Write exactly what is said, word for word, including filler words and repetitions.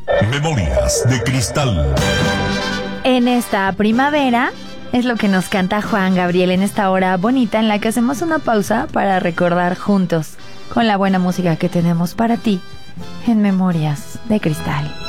Memorias de Cristal. En esta primavera es lo que nos canta Juan Gabriel en esta hora bonita en la que hacemos una pausa para recordar juntos con la buena música que tenemos para ti en Memorias de Cristal.